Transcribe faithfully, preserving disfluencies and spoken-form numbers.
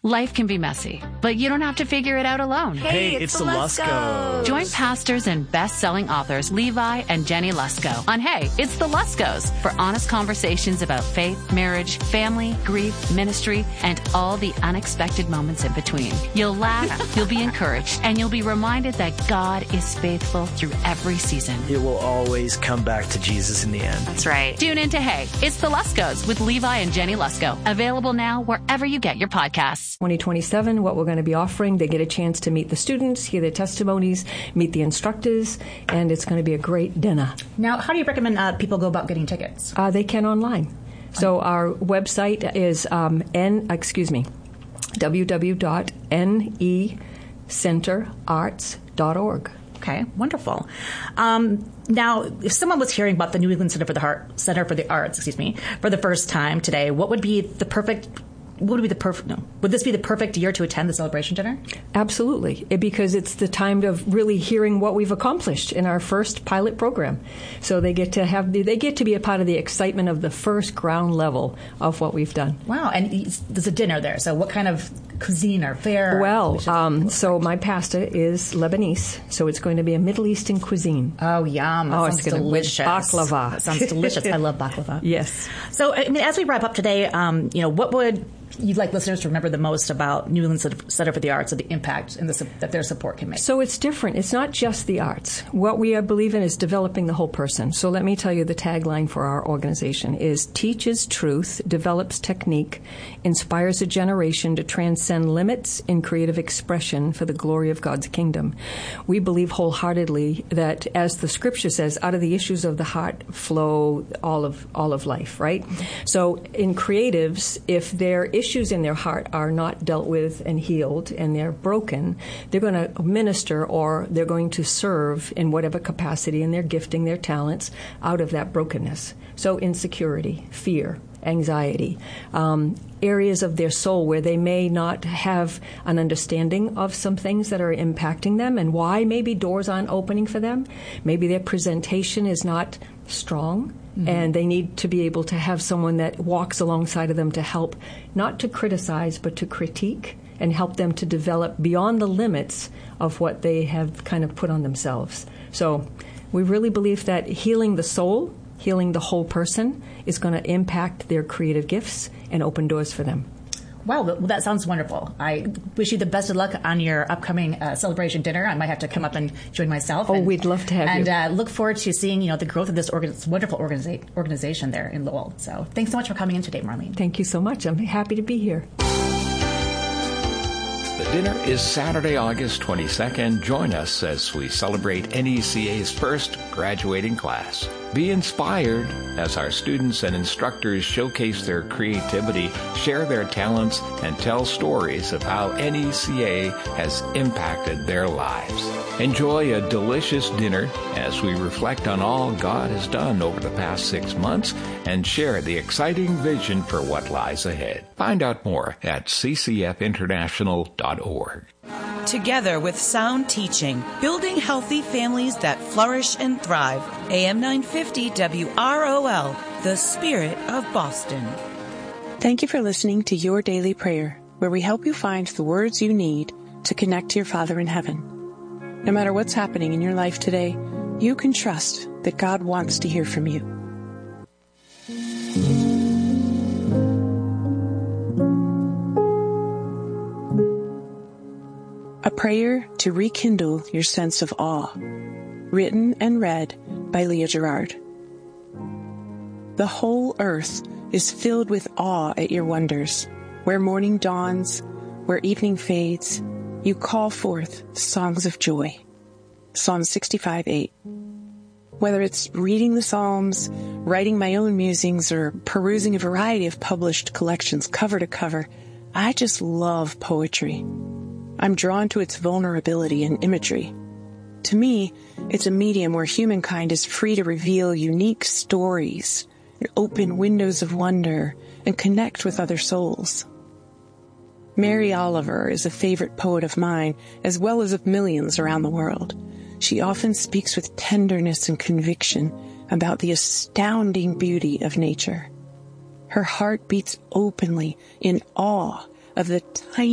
Life can be messy, but you don't have to figure it out alone. Hey, hey it's, it's the Luskos. Join pastors and best-selling authors Levi and Jenny Lusko on Hey, It's the Luskos for honest conversations about faith, marriage, family, grief, ministry, and all the unexpected moments in between. You'll laugh, you'll be encouraged, and you'll be reminded that God is faithful through every season. It will always come back to Jesus in the end. That's right. Tune in to Hey, It's the Luskos with Levi and Jenny Lusko. Available now wherever you get your podcasts. twenty twenty-seven, what we're going to be offering, they get a chance to meet the students, hear their testimonies, meet the instructors, and it's going to be a great dinner. Now, how do you recommend uh, people go about getting tickets? Uh, they can online. So our website is um, n excuse me w w w dot n e center arts dot org. Okay, wonderful. Um, now, if someone was hearing about the New England Center for the Heart, Center for the Arts, excuse me, for the first time today, what would be the perfect Would be the perfect? No. Would this be the perfect year to attend the celebration dinner? Absolutely, it, because it's the time of really hearing what we've accomplished in our first pilot program. So they get to have they get to be a part of the excitement of the first ground level of what we've done. Wow! And there's a dinner there. So what kind of cuisine or fare? Well, um, so my pasta is Lebanese, so it's going to be a Middle Eastern cuisine. Oh, yum! That oh, sounds it's going delicious. to be baklava. That sounds delicious. I love baklava. Yes. So, I mean, as we wrap up today, um, you know, what would you'd like listeners to remember the most about New England Center for the Arts and the impact and the, that their support can make? So it's different. It's not just the arts. What we believe in is developing the whole person. So let me tell you the tagline for our organization is teaches truth, develops technique, inspires a generation to transcend limits in creative expression for the glory of God's kingdom. We believe wholeheartedly that, as the scripture says, out of the issues of the heart flow all of all of life, right? So in creatives, if their issues in their heart are not dealt with and healed and they're broken, they're going to minister or they're going to serve in whatever capacity in their gifting, their talents, out of that brokenness. So insecurity, fear, anxiety, um, areas of their soul where they may not have an understanding of some things that are impacting them and why maybe doors aren't opening for them. Maybe their presentation is not strong. Mm-hmm. And they need to be able to have someone that walks alongside of them to help, not to criticize, but to critique and help them to develop beyond the limits of what they have kind of put on themselves. So we really believe that healing the soul, healing the whole person is going to impact their creative gifts and open doors for them. Wow, well, that sounds wonderful. I wish you the best of luck on your upcoming uh, celebration dinner. I might have to come up and join myself. Oh, and, we'd love to have and, you. And uh, look forward to seeing, you know, the growth of this, organ- this wonderful organiza- organization there in Lowell. So thanks so much for coming in today, Marlene. Thank you so much. I'm happy to be here. The dinner is Saturday, August twenty-second. Join us as we celebrate N E C A's first graduating class. Be inspired as our students and instructors showcase their creativity, share their talents, and tell stories of how N E C A has impacted their lives. Enjoy a delicious dinner as we reflect on all God has done over the past six months and share the exciting vision for what lies ahead. Find out more at c c f international dot org. Together with sound teaching, building healthy families that flourish and thrive. A M nine fifty W R O L, the spirit of Boston. Thank you for listening to Your Daily Prayer, where we help you find the words you need to connect to your Father in heaven. No matter what's happening in your life today, you can trust that God wants to hear from you. A prayer to rekindle your sense of awe. Written and read by Leah Gerard. The whole earth is filled with awe at your wonders. Where morning dawns, where evening fades, you call forth songs of joy. Psalm sixty-five eight. Whether it's reading the Psalms, writing my own musings, or perusing a variety of published collections cover to cover, I just love poetry. I'm drawn to its vulnerability and imagery. To me, it's a medium where humankind is free to reveal unique stories, open windows of wonder, and connect with other souls. Mary Oliver is a favorite poet of mine, as well as of millions around the world. She often speaks with tenderness and conviction about the astounding beauty of nature. Her heart beats openly in awe of the tiny